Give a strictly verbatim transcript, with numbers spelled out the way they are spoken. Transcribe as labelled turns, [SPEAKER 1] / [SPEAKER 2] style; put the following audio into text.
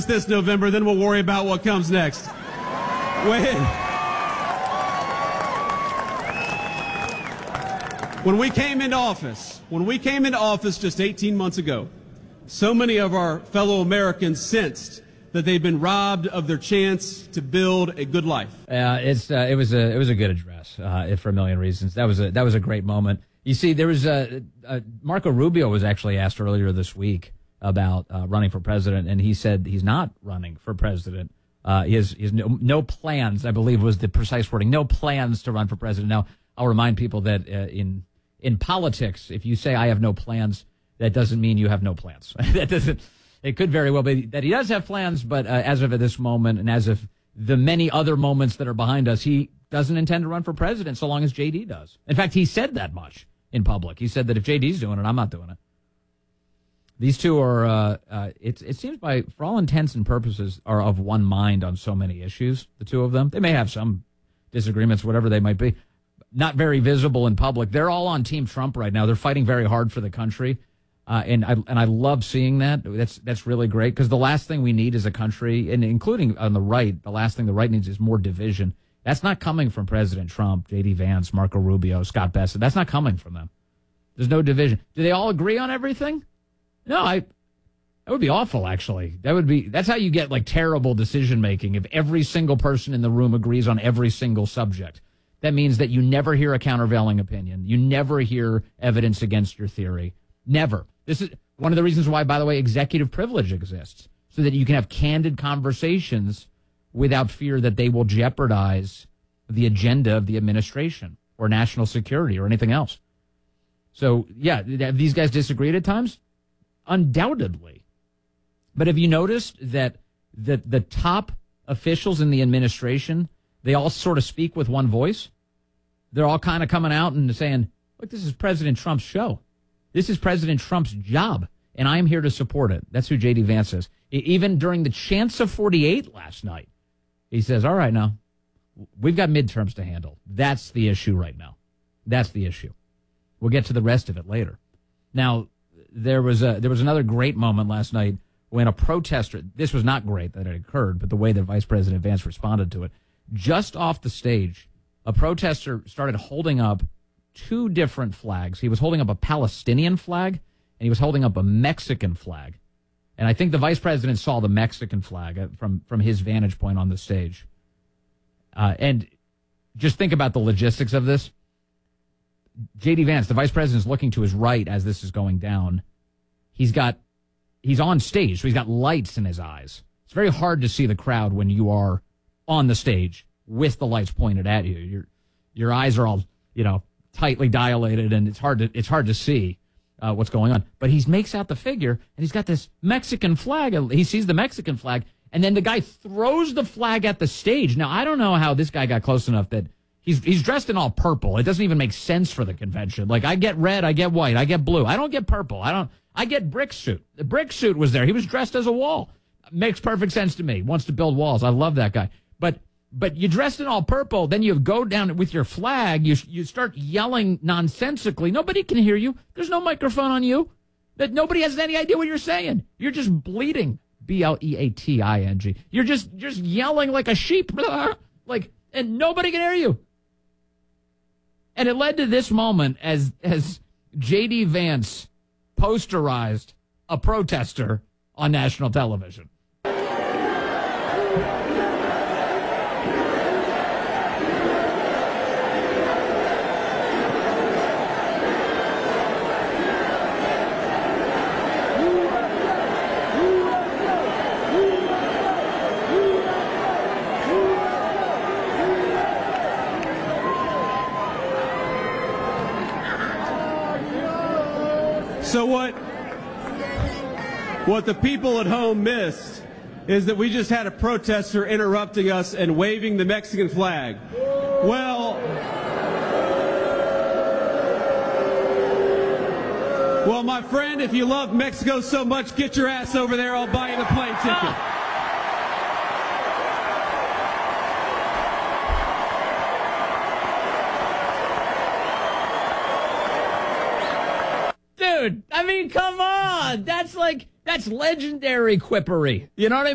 [SPEAKER 1] this November, then we'll worry about what comes next. When, when we came into office, when we came into office just eighteen months ago, so many of our fellow Americans sensed that they've been robbed of their chance to build a good life.
[SPEAKER 2] Uh, it's uh, it was a it was a good address uh, for a million reasons. That was a that was a great moment. You see, there was a, a Marco Rubio was actually asked earlier this week about uh, running for president, and he said he's not running for president. Uh, he has, he has no, no plans, I believe was the precise wording, no plans to run for president. Now, I'll remind people that uh, in in politics, if you say I have no plans, that doesn't mean you have no plans. That doesn't. It could very well be that he does have plans, but uh, as of at this moment, and as of the many other moments that are behind us, he doesn't intend to run for president so long as J D does. In fact, he said that much in public. He said that if J D's doing it, I'm not doing it. These two are, uh, uh, it, it seems by, for all intents and purposes, are of one mind on so many issues, the two of them. They may have some disagreements, whatever they might be. Not very visible in public. They're all on Team Trump right now. They're fighting very hard for the country. Uh, and I and I love seeing that. That's that's really great, because the last thing we need as a country, and including on the right, the last thing the right needs is more division. That's not coming from President Trump, J D Vance, Marco Rubio, Scott Bessent. That's not coming from them. There's no division. Do they all agree on everything? No, I. That would be awful, actually. That would be. That's how you get like terrible decision making. If every single person in the room agrees on every single subject, that means that you never hear a countervailing opinion. You never hear evidence against your theory. Never. This is one of the reasons why, by the way, executive privilege exists, so that you can have candid conversations without fear that they will jeopardize the agenda of the administration or national security or anything else. So, yeah, have these guys disagreed at times? Undoubtedly. But have you noticed that the, the top officials in the administration, they all sort of speak with one voice? They're all kind of coming out and saying, look, this is President Trump's show. This is President Trump's job, and I am here to support it. That's who J D Vance is. Even during the Chance of forty-eight last night, he says, all right, now, we've got midterms to handle. That's the issue right now. That's the issue. We'll get to the rest of it later. Now, there was a, there was another great moment last night when a protester, this was not great that it occurred, but the way that Vice President Vance responded to it, just off the stage, a protester started holding up two different flags. He was holding up a Palestinian flag, and he was holding up a Mexican flag. And I think the vice president saw the Mexican flag from, from his vantage point on the stage. Uh, and just think about the logistics of this. J D Vance, the vice president, is looking to his right as this is going down. He's got, he's on stage, so he's got lights in his eyes. It's very hard to see the crowd when you are on the stage with the lights pointed at you. Your, your eyes are all, you know, tightly dilated, and it's hard to it's hard to see uh, what's going on. But he makes out the figure, and he's got this Mexican flag. He sees the Mexican flag, and then the guy throws the flag at the stage. Now, I don't know how this guy got close enough that he's he's dressed in all purple. It doesn't even make sense for the convention. Like, I get red, I get white, I get blue. I don't get purple. I don't. I get brick suit. The brick suit was there. He was dressed as a wall. Makes perfect sense to me. Wants to build walls. I love that guy. But But you dressed in all purple, then you go down with your flag, you you start yelling nonsensically. Nobody can hear you. There's no microphone on you. That nobody has any idea what you're saying. You're just bleating. B L E A T I N G. You're just just yelling like a sheep. Like, and nobody can hear you. And it led to this moment as as J D Vance posterized a protester on national television.
[SPEAKER 1] So what, what the people at home missed is that we just had a protester interrupting us and waving the Mexican flag. Well, well, my friend, if you love Mexico so much, get your ass over there. I'll buy you the plane ticket.
[SPEAKER 2] Dude, I mean, come on. That's like, that's legendary quippery. You know what I mean?